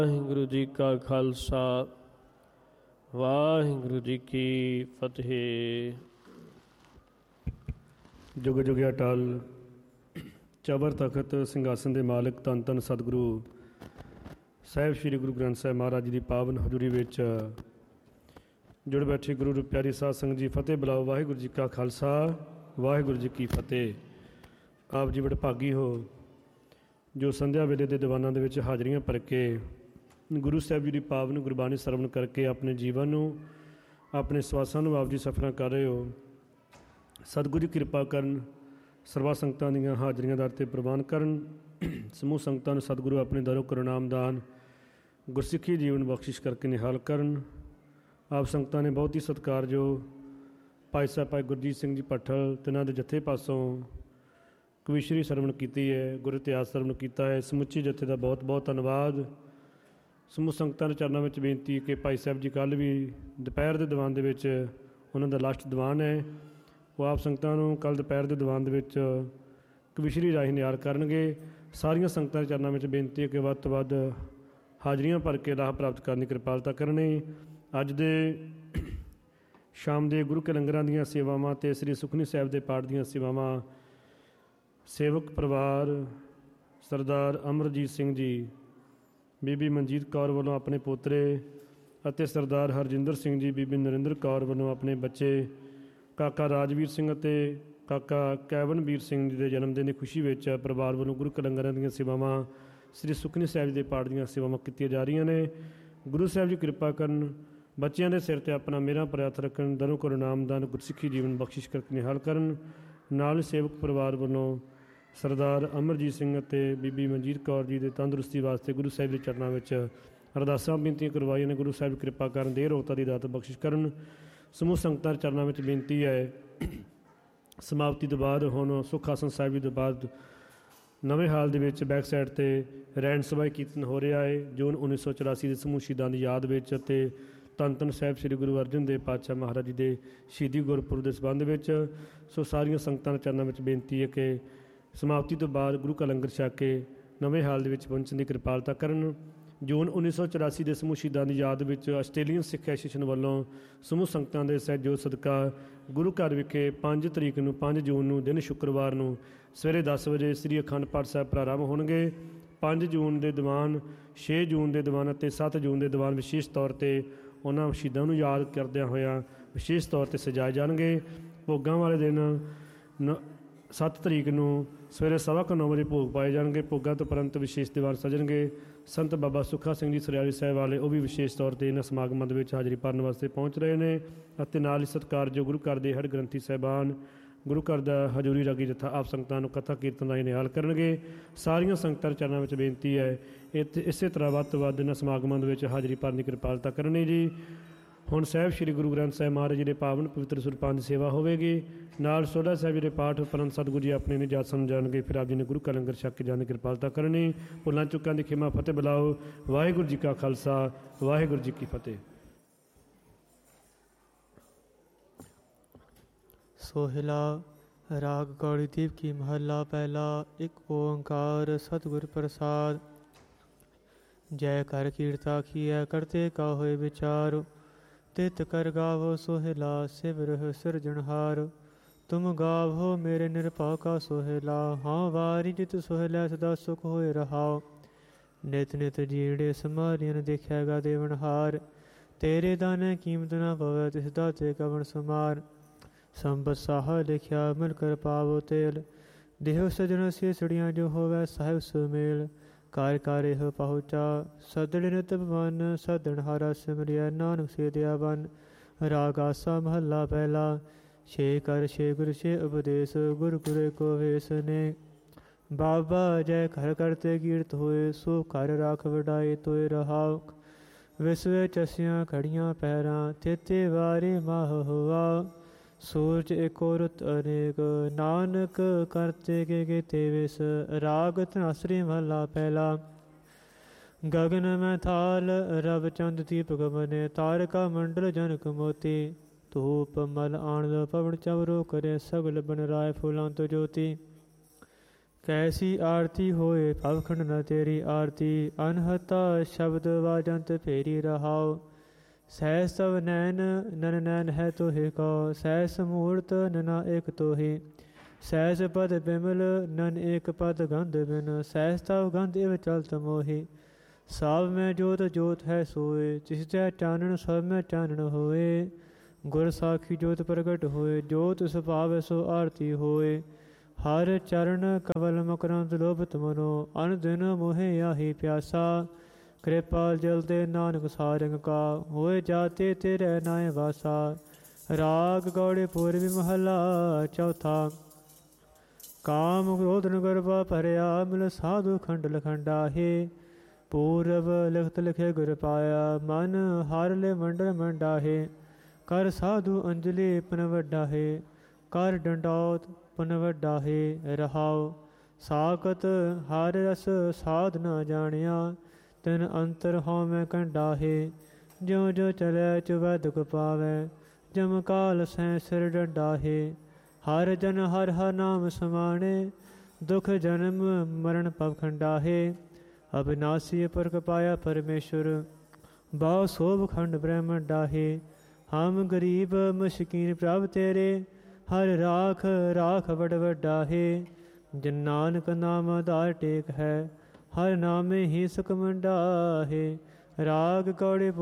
ਵਾਹਿਗੁਰੂ ਜੀ ਕਾ ਖਾਲਸਾ ਵਾਹਿਗੁਰੂ ਜੀ ਕੀ ਫਤਿਹ। ਜੁਗ ਜੁਗ ਅਟਲ ਚਬਰ ਤਖਤ ਸਿੰਘਾਸਨ ਦੇ ਮਾਲਕ ਧੰਨ ਧੰਨ ਸਤਿਗੁਰੂ ਸਾਹਿਬ ਸ੍ਰੀ ਗੁਰੂ ਗ੍ਰੰਥ ਸਾਹਿਬ ਮਹਾਰਾਜ ਜੀ ਦੀ ਪਾਵਨ ਹਜ਼ੂਰੀ ਵਿੱਚ ਜੁੜ ਬੈਠੇ ਗੁਰੂ ਪਿਆਰੀ ਸਾਧ ਸੰਗਤ ਜੀ, ਫਤਿਹ ਬੁਲਾਓ। ਵਾਹਿਗੁਰੂ ਜੀ ਕਾ ਖਾਲਸਾ ਵਾਹਿਗੁਰੂ ਜੀ ਕੀ ਫਤਿਹ। ਆਪ ਜੀ ਬੜੇ ਭਾਗੀ ਹੋ ਜੋ ਸੰਧਿਆ ਵੇਲੇ ਦੇ ਦੀਵਾਨਾਂ ਦੇ ਵਿੱਚ ਹਾਜ਼ਰੀਆਂ ਭਰ ਕੇ ਗੁਰੂ ਸਾਹਿਬ ਜੀ ਦੀ ਪਾਵਨ ਗੁਰਬਾਣੀ ਸਰਵਣ ਕਰਕੇ ਆਪਣੇ ਜੀਵਨ ਨੂੰ, ਆਪਣੇ ਸਵਾਸਾਂ ਨੂੰ ਆਪ ਜੀ ਸਫਲਾਂ ਕਰ ਰਹੇ ਹੋ। ਸਤਿਗੁਰੂ ਜੀ ਕਿਰਪਾ ਕਰਨ, ਸਰਬਾ ਸੰਗਤਾਂ ਦੀਆਂ ਹਾਜ਼ਰੀਆਂ ਦਰ 'ਤੇ ਪ੍ਰਵਾਨ ਕਰਨ। ਸਮੂਹ ਸੰਗਤਾਂ ਨੂੰ ਸਤਿਗੁਰੂ ਆਪਣੇ ਦਰੋਂ ਕਰੁਣਾਮ ਦਾਨ ਗੁਰਸਿੱਖੀ ਜੀਵਨ ਬਖਸ਼ਿਸ਼ ਕਰਕੇ ਨਿਹਾਲ ਕਰਨ। ਆਪ ਸੰਗਤਾਂ ਨੇ ਬਹੁਤ ਹੀ ਸਤਿਕਾਰਯੋਗ ਭਾਈ ਸਾਹਿਬ ਭਾਈ ਗੁਰਜੀਤ ਸਿੰਘ ਜੀ ਭੱਠਲ ਤੇ ਇਹਨਾਂ ਦੇ ਜੱਥੇ ਪਾਸੋਂ ਕਵੀਸ਼ਰੀ ਸਰਵਣ ਕੀਤੀ ਹੈ, ਗੁਰ ਇਤਿਹਾਸ ਸਰਵਣ ਕੀਤਾ ਹੈ। ਸਮੁੱਚੇ ਜੱਥੇ ਦਾ ਬਹੁਤ ਬਹੁਤ ਧੰਨਵਾਦ। ਸਮੂਹ ਸੰਗਤਾਂ ਦੇ ਚਰਨਾਂ ਵਿੱਚ ਬੇਨਤੀ ਕਿ ਭਾਈ ਸਾਹਿਬ ਜੀ ਕੱਲ੍ਹ ਵੀ ਦੁਪਹਿਰ ਦੇ ਦੀਵਾਨ ਦੇ ਵਿੱਚ ਉਹਨਾਂ ਦਾ ਲਾਸਟ ਦੀਵਾਨ ਹੈ, ਉਹ ਆਪ ਸੰਗਤਾਂ ਨੂੰ ਕੱਲ੍ਹ ਦੁਪਹਿਰ ਦੇ ਦੀਵਾਨ ਦੇ ਵਿੱਚ ਕਵੀਸ਼ਰੀ ਰਾਹੀਂ ਨਿਹਾਲ ਕਰਨਗੇ। ਸਾਰੀਆਂ ਸੰਗਤਾਂ ਦੇ ਚਰਨਾਂ ਵਿੱਚ ਬੇਨਤੀ ਹੈ ਕਿ ਵੱਧ ਤੋਂ ਵੱਧ ਹਾਜ਼ਰੀਆਂ ਭਰ ਕੇ ਲਾਭ ਪ੍ਰਾਪਤ ਕਰਨ ਦੀ ਕਿਰਪਾਲਤਾ ਕਰਨੀ। ਅੱਜ ਦੇ ਸ਼ਾਮ ਦੇ ਗੁਰੂ ਕੇ ਲੰਗਰਾਂ ਦੀਆਂ ਸੇਵਾਵਾਂ ਅਤੇ ਸ੍ਰੀ ਸੁਖਮਨੀ ਸਾਹਿਬ ਦੇ ਪਾਠ ਦੀਆਂ ਸੇਵਾਵਾਂ ਸੇਵਕ ਪਰਿਵਾਰ ਸਰਦਾਰ ਅਮਰਜੀਤ ਸਿੰਘ ਜੀ, ਬੀਬੀ ਮਨਜੀਤ ਕੌਰ ਵੱਲੋਂ ਆਪਣੇ ਪੋਤਰੇ ਅਤੇ ਸਰਦਾਰ ਹਰਜਿੰਦਰ ਸਿੰਘ ਜੀ, ਬੀਬੀ ਨਰਿੰਦਰ ਕੌਰ ਵੱਲੋਂ ਆਪਣੇ ਬੱਚੇ ਕਾਕਾ ਰਾਜਵੀਰ ਸਿੰਘ ਅਤੇ ਕਾਕਾ ਕੈਵਨਵੀਰ ਸਿੰਘ ਜੀ ਦੇ ਜਨਮ ਦਿਨ ਦੀ ਖੁਸ਼ੀ ਵਿੱਚ ਪਰਿਵਾਰ ਵੱਲੋਂ ਗੁਰੂ ਕੇ ਲੰਗਰਾਂ ਦੀਆਂ ਸੇਵਾਵਾਂ ਸ੍ਰੀ ਸੁਖਮਨੀ ਸਾਹਿਬ ਜੀ ਦੇ ਪਾਠ ਦੀਆਂ ਸੇਵਾਵਾਂ ਕੀਤੀਆਂ ਜਾ ਰਹੀਆਂ ਨੇ। ਗੁਰੂ ਸਾਹਿਬ ਜੀ ਕਿਰਪਾ ਕਰਨ, ਬੱਚਿਆਂ ਦੇ ਸਿਰ 'ਤੇ ਆਪਣਾ ਮੇਰਾ ਪਰ ਹੱਥ ਰੱਖਣ, ਦਰੋਂ ਕਰੋ ਨਾਮਦਾਨ ਗੁਰਸਿੱਖੀ ਜੀਵਨ ਬਖਸ਼ਿਸ਼ ਕਰਕੇ ਨਿਹਾਲ ਕਰਨ। ਨਾਲ ਸੇਵਕ ਪਰਿਵਾਰ ਵੱਲੋਂ ਸਰਦਾਰ ਅਮਰਜੀਤ ਸਿੰਘ ਅਤੇ ਬੀਬੀ ਮਨਜੀਤ ਕੌਰ ਜੀ ਦੇ ਤੰਦਰੁਸਤੀ ਵਾਸਤੇ ਗੁਰੂ ਸਾਹਿਬ ਦੇ ਚਰਨਾਂ ਵਿੱਚ ਅਰਦਾਸਾਂ ਬੇਨਤੀਆਂ ਕਰਵਾਈਆਂ ਨੇ। ਗੁਰੂ ਸਾਹਿਬ ਕਿਰਪਾ ਕਰਨ, ਦੇਹ ਰੋਗਤਾ ਦੀ ਦਾਤ ਬਖਸ਼ਿਸ਼ ਕਰਨ। ਸਮੂਹ ਸੰਗਤਾਂ ਦੇ ਚਰਨਾਂ ਵਿੱਚ ਬੇਨਤੀ ਹੈ, ਸਮਾਪਤੀ ਤੋਂ ਬਾਅਦ ਹੁਣ ਸੁੱਖ ਆਸਣ ਸਾਹਿਬ ਜੀ ਤੋਂ ਬਾਅਦ ਨਵੇਂ ਹਾਲ ਦੇ ਵਿੱਚ ਬੈਕ ਸਾਈਡ 'ਤੇ ਰਹਿਣ ਸਭਾ ਕੀਰਤਨ ਹੋ ਰਿਹਾ ਹੈ। ਜੂਨ 1984 ਦੇ ਸਮੂਹ ਸ਼ਹੀਦਾਂ ਦੀ ਯਾਦ ਵਿੱਚ ਅਤੇ ਧੰਨ ਧੰਨ ਸਾਹਿਬ ਸ੍ਰੀ ਗੁਰੂ ਅਰਜਨ ਦੇਵ ਪਾਤਸ਼ਾਹ ਮਹਾਰਾਜ ਜੀ ਦੇ ਸ਼ਹੀਦੀ ਗੁਰਪੁਰਬ ਦੇ ਸੰਬੰਧ ਵਿੱਚ ਸੋ ਸਾਰੀਆਂ ਸੰਗਤਾਂ ਦੇ ਚਰਨਾਂ ਵਿੱਚ ਬੇਨਤੀ ਹੈ ਕਿ ਸਮਾਪਤੀ ਤੋਂ ਬਾਅਦ ਗੁਰੂ ਕਾ ਲੰਗਰ ਛਕ ਕੇ ਨਵੇਂ ਹਾਲ ਦੇ ਵਿੱਚ ਪਹੁੰਚਣ ਦੀ ਕਿਰਪਾਲਤਾ ਕਰਨ। ਜੂਨ 1984 ਦੇ ਸਮੂਹ ਸ਼ਹੀਦਾਂ ਦੀ ਯਾਦ ਵਿੱਚ ਆਸਟ੍ਰੇਲੀਅਨ ਸਿੱਖ ਐਸੋਸੀਏਸ਼ਨ ਵੱਲੋਂ ਸਮੂਹ ਸੰਗਤਾਂ ਦੇ ਸਹਿਯੋਗ ਸਦਕਾ ਗੁਰੂ ਘਰ ਵਿਖੇ 5 ਜੂਨ ਨੂੰ ਦਿਨ ਸ਼ੁੱਕਰਵਾਰ ਨੂੰ ਸਵੇਰੇ 10 ਵਜੇ ਸ੍ਰੀ ਅਖੰਡ ਪਾਠ ਸਾਹਿਬ ਪ੍ਰਾਰੰਭ ਹੋਣਗੇ। 5 ਜੂਨ ਦੇ ਦੀਵਾਨ, 6 ਜੂਨ ਦੇ ਦੀਵਾਨ ਅਤੇ 7 ਜੂਨ ਦੇ ਦੀਵਾਨ ਵਿਸ਼ੇਸ਼ ਤੌਰ 'ਤੇ ਉਹਨਾਂ ਸ਼ਹੀਦਾਂ ਨੂੰ ਯਾਦ ਕਰਦਿਆਂ ਹੋਇਆਂ ਵਿਸ਼ੇਸ਼ ਤੌਰ 'ਤੇ ਸਜਾਏ ਜਾਣਗੇ। ਭੋਗਾਂ ਵਾਲੇ ਦਿਨ 7 ਤਰੀਕ ਨੂੰ ਸਵੇਰੇ 9:15 ਵਜੇ ਭੋਗ ਪਾਏ ਜਾਣਗੇ। ਭੋਗਾਂ ਤੋਂ ਉਪਰੰਤ ਵਿਸ਼ੇਸ਼ ਦੀਵਾਨ ਸਜਣਗੇ। ਸੰਤ ਬਾਬਾ ਸੁੱਖਾ ਸਿੰਘ ਜੀ ਸਰਿਆਲੀ ਸਾਹਿਬ ਵਾਲੇ ਉਹ ਵੀ ਵਿਸ਼ੇਸ਼ ਤੌਰ 'ਤੇ ਇਹਨਾਂ ਸਮਾਗਮਾਂ ਦੇ ਵਿੱਚ ਹਾਜ਼ਰੀ ਭਰਨ ਵਾਸਤੇ ਪਹੁੰਚ ਰਹੇ ਨੇ ਅਤੇ ਨਾਲ ਹੀ ਸਤਿਕਾਰਯੋਗ ਗੁਰੂ ਘਰ ਦੇ ਹਰ ਗ੍ਰੰਥੀ ਸਾਹਿਬਾਨ, ਗੁਰੂ ਘਰ ਦਾ ਹਜ਼ੂਰੀ ਰਾਗੀ ਜੱਥਾ ਆਪ ਸੰਗਤਾਂ ਨੂੰ ਕਥਾ ਕੀਰਤਨ ਰਾਹੀਂ ਨਿਹਾਲ ਕਰਨਗੇ। ਸਾਰੀਆਂ ਸੰਗਤਾਂ ਦੇ ਚਰਨਾਂ ਵਿੱਚ ਬੇਨਤੀ ਹੈ ਇਸੇ ਤਰ੍ਹਾਂ ਵੱਧ ਤੋਂ ਵੱਧ ਇਹਨਾਂ ਸਮਾਗਮਾਂ ਦੇ ਵਿੱਚ ਹਾਜ਼ਰੀ ਭਰਨ ਦੀ ਕਿਰਪਾਲਤਾ ਕਰਨੀ ਜੀ। ਹੁਣ ਸਾਹਿਬ ਸ੍ਰੀ ਗੁਰੂ ਗ੍ਰੰਥ ਸਾਹਿਬ ਮਹਾਰਾਜ ਜੀ ਦੇ ਪਾਵਨ ਪਵਿੱਤਰ ਸੁਰਪਾਨ ਦੀ ਸੇਵਾ ਹੋਵੇਗੀ। ਨਾਲ ਸੋਢਾ ਸਾਹਿਬ ਜੀ ਦੇ ਪਾਠ ਉਪਰੰਤ ਸਤਿਗੁਰੂ ਜੀ ਆਪਣੇ ਨਿਜਾਤ ਸਮਝਾਉਣਗੇ। ਫਿਰ ਆਪ ਜੀ ਨੇ ਗੁਰੂ ਕਾ ਲੰਗਰ ਛਕ ਕੇ ਜਾਣ ਦੀ ਕਿਰਪਾਲਤਾ ਕਰਨੀ। ਭੁੱਲਾਂ ਚੁੱਕਾਂ ਦੀ ਖਿਮਾ ਫਤਿਹ ਬੁਲਾਓ। ਵਾਹਿਗੁਰੂ ਜੀ ਕਾ ਖਾਲਸਾ ਵਾਹਿਗੁਰੂ ਜੀ ਕੀ ਫਤਿਹ। ਸੋਹਿਲਾ ਰਾਗ ਕੌੜੀ ਦੀਪ ਕੀ ਮਹੱਲਾ ਪਹਿਲਾ। ਇੱਕ ਓੰਕਾਰ ਸਤਿਗੁਰ ਪ੍ਰਸਾਦ। ਜੈ ਕਰ ਕੀਰਤਾ ਕੀਐ ਕਰਤੇ ਕਾ ਹੋਏ ਵਿਚਾਰ। ਤਿਤ ਕਰ ਗਾਵੋ ਸੋਹਿਲਾ ਸਿਵਰਹ ਸਿਰਜਣਹਾਰ। ਤੁਮ ਗਾਵੋ ਮੇਰੇ ਨਿਰਭਉ ਕਾ ਸੋਹਿਲਾ। ਹਾਂ ਵਾਰੀ ਜਿਤ ਸੋਹਿਲਾ ਸਦਾ ਸੁਖ ਹੋਏ ਰਹਾਓ। ਨਿਤ ਨਿਤ ਜੀੜੇ ਸਮਾਰੀਆਂ ਦੇਖਿਆਗਾ ਦੇਵਨਹਾਰ। ਤੇਰੇ ਦਾਨੇ ਕੀਮਤ ਨਾ ਪਵੈ ਤਿਸ ਦਾਤੇ ਕਵਣ ਸਮਾਰ। ਸੰਬਤ ਸਾਹ ਲਿਖਿਆ ਮਿਲ ਕਰ ਪਾਵੋ ਤੇਲ। ਦੇਹ ਸਜਣ ਸੇਸੜੀਆਂ ਜੋ ਹੋਵੈ ਸਾਹਿਬ ਸੁਮੇਲ। ਕਾਰ ਕਾਰੇ ਹੋ ਪਹੁੰਚਾ ਸਦੜ ਨਿਤ ਬਨ। ਸਦਣਹਾਰਾ ਸਿਮਰਿਆ ਨਾਨਕ ਸੇ ਦਿਆ ਬਨ। ਰਾਗ ਆਸਾ ਮਹੱਲਾ ਪਹਿਲਾ। ਛੇ ਕਰ ਛੇ ਗੁਰ ਛੇ ਉਪਦੇਸ਼। ਗੁਰ ਗੁਰੇ ਕੋ ਵੇਸ ਨੇ। ਬਾਬਾ ਜੈ ਘਰ ਕਰਤੇ ਕੀਰਤ ਹੋਏ। ਸੋ ਘਰ ਰਾਖ ਵਡਾਏ ਤੋਏ ਰਹਾਉ। ਵਿਸਵੇ ਚਸੀਆਂ ਖੜੀਆਂ ਪੈਰਾਂ। ਤੇਤੇ ਵਾਰੇ ਮਾਹ ਹੋਆ। ਸੂਰਜ ਏਕੋ ਰੁੱਤ ਅਨੇਕ। ਨਾਨਕ ਕਰਤੇ ਕੇ ਕੀਤੇ ਵਿਸ। ਰਾਗ ਧਨਾਸਰੀ ਮਹੱਲਾ ਪਹਿਲਾ। ਗਗਨ ਮੈਂ ਥਾਲ ਰਵ ਚੰਦ ਦੀਪਕ ਬਨੇ। ਤਾਰਕਾ ਮੰਡਲ ਜਨਕ ਮੋਤੀ। ਧੂਪ ਮਲ ਆਨੰਦ ਪਵਨ ਚਵਰੋ ਕਰੇ। ਸਗਲ ਬਨ ਰਾਏ ਫੁਲਾਂ ਤੋਂ ਜੋਤੀ। ਕੈਸੀ ਆਰਤੀ ਹੋਏ ਭਵਖੰਡ ਨ ਤੇਰੀ ਆਰਤੀ, ਅਨਹਤਾ ਸ਼ਬਦ ਵਾਜੰਤ ਫੇਰੀ ਰਹਾਉ। ਸਹਿਸ ਤਵ ਨੈਣ ਨਨ ਨੈਣ ਹੈ ਤੋਹਿ ਕੋ, ਸਹਿਸ ਮੂਰਤ ਨਨਾ ਏਕ ਤੋਹਿ। ਸਹਿਸ ਪਦ ਬਿਮਲ ਨਨ ਏਕ ਪਦ ਗੰਧ ਬਿਨ, ਸਹਿਸ ਤਵ ਗੰਧ ਇਵ ਚਲਤ ਮੋਹਿ। ਸਭ ਮੈਂ ਜੋਤ ਜੋਤ ਹੈ ਸੋਏ, ਤਿਸ ਤੈ ਚਾਨਣ ਸਭ ਮੈਂ ਚਾਨਣ ਹੋਏ। ਗੁਰ ਸਾਖੀ ਜੋਤ ਪ੍ਰਗਟ ਹੋਏ, ਜੋਤ ਸੁਭਾਵ ਸੋ ਆਰਤੀ ਹੋਏ। ਹਰ ਚਰਨ ਕਵਲ ਮਕਰੰਦ ਲੋਭਤ ਮਨੋ, ਅਨ ਦਿਨ ਮੋਹਿ ਆਹੀ ਪਿਆਸਾ। ਕਿਰਪਾਲ ਜਲ ਤੇ ਨਾਨਕ ਸਾਰੰਗ ਕਾ, ਹੋਏ ਜਾਤੇ ਤੇਰੇ ਨਾਏ ਵਾਸਾ। ਰਾਗ ਗੌੜੇ ਪੂਰਬੀ ਮਹਲਾ ਚੌਥਾ। ਕਾਮ ਕ੍ਰੋਧ ਗਰਭਾ ਭਰਿਆ, ਮਿਲ ਸਾਧੂ ਖੰਡ ਲਖੰਡਾ ਹੈ। ਪੂਰਬ ਲਿਖਤ ਲਿਖੇ ਗੁਰ ਪਾਇਆ, ਮਨ ਹਰ ਲੈ ਮੰਡਲ ਮੰਡਾ ਹੈ। ਕਰ ਸਾਧੂ ਅੰਜਲੀ ਪਨ ਵੱਡਾ ਹੈ, ਕਰ ਡੰਡੌਤ ਪਨ ਵੱਡਾ ਹੈ। ਰਹਾਉ ਸਾਕਤ ਹਰ ਰਸ ਸਾਧ ਨਾ ਜਾਣਿਆ, ਤਿਨ ਅੰਤਰ ਹਉ ਮੈਂ ਕੰਡਾ ਹੈ। ਜਿਉ ਜਿਉ ਚਲੈ ਚੁਬੈ ਦੁਖ ਪਾਵੈ, ਜਮ ਕਾਲ ਸੈ ਸਿਰ ਡੰਡਾ ਹੈ। ਹਰ ਜਨ ਹਰ ਹਰ ਨਾਮ ਸਮਾਣੇ, ਦੁਖ ਜਨਮ ਮਰਨ ਭਵ ਖੰਡਾ ਹੈ। ਅਬਿਨਾਸੀ ਪਰਖ ਪਾਇਆ ਪਰਮੇਸ਼ਰ, ਬਾਉ ਸੋਭ ਖੰਡ ਬ੍ਰਹਮੰਡਾ ਹੈ। ਹਮ ਗਰੀਬ ਮਸ਼ਕੀਨ ਪ੍ਰਭ ਤੇਰੇ, ਹਰ ਰਾਖ ਰਾਖ ਵਡ ਵੱਡਾ ਹੈ। ਜਿਨ ਨਾਨਕ ਨਾਮ ਆਧਾਰ ਟੇਕ ਹੈ, ਹਰ ਨਾਮੇ ਹੀ ਸੁਖ ਮੰਡਾ ਹੈ। ਰਾਗ ਕੌੜੇ